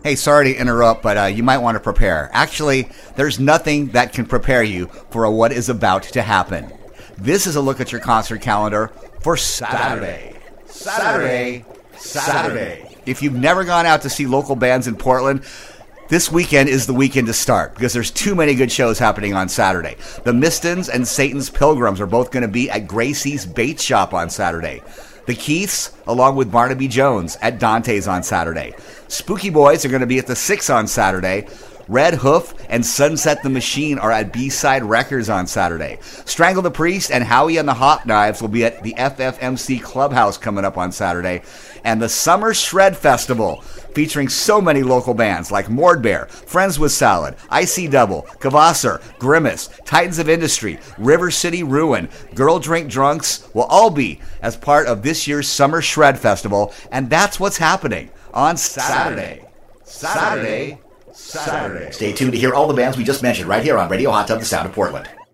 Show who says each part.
Speaker 1: Hey, sorry to interrupt, but you might want to prepare. Actually, there's nothing that can prepare you for what is about to happen. This is a look at your concert calendar for Saturday. If you've never gone out to see local bands in Portland, this weekend is the weekend to start because there's too many good shows happening on Saturday. The Mistons and Satan's Pilgrims are both going to be at Gracie's Bait Shop on Saturday. The Keiths, along with Barnaby Jones, at Dante's on Saturday. Spooky Boys are going to be at the Six on Saturday. Red Hoof and Sunset the Machine are at B-Side Records on Saturday. Strangle the Priest and Howie and the Hot Knives will be at the FFMC Clubhouse coming up on Saturday. And the Summer Shred Festival, featuring so many local bands like Mordbear, Friends with Salad, IC Double, Kvassar, Grimace, Titans of Industry, River City Ruin, Girl Drink Drunks will all be as part of this year's Summer Shred Festival. And that's what's happening on Saturday. Stay tuned to hear all the bands we just mentioned right here on Radio Hot Tub, the Sound of Portland.